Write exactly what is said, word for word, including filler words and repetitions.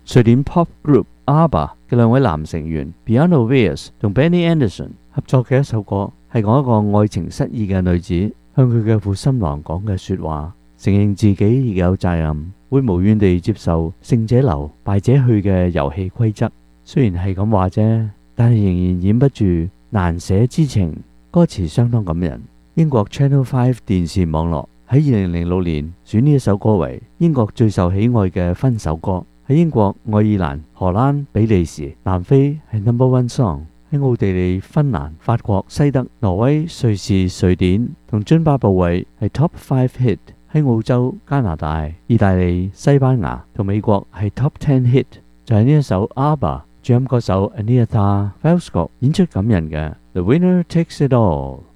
瑞典 pop group ABBA 嘅兩位男成員 Björn Ulvaeus 同 Benny Andersson 合作嘅一首歌，係講一個愛情失意嘅女子向佢嘅負心郎講嘅說話，承認自己亦有責任，會無怨地接受勝者留敗者去嘅遊戲規則。雖然係咁話啫，但係仍然掩不住難捨之情，歌詞相當感人。英國 Channel Five 電視網絡喺二零零六年選呢一首歌為英國最受喜愛嘅分手歌。喺英國、愛爾蘭、荷蘭、比利時、南非係 number one song， 喺奧地利、芬蘭、法國、西德、挪威、瑞士、瑞典同津巴布韋係 top five hit， 喺澳洲、加拿大、意大利、西班牙同美國係 top ten hit。就係呢一首 ABBA 主音歌手 Agnetha Fältskog 演出感人嘅 The Winner Takes It All。